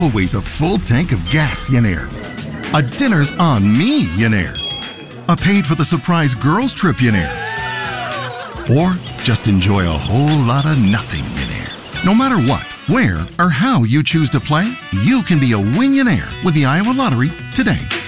Always a full tank of gas, yenair. A dinner's on me, yenair. A paid for the surprise girls trip, yenair. Or just enjoy a whole lot of nothing, yenair. No matter what, where, or how you choose to play, you can be a win-yenair with the Iowa Lottery today.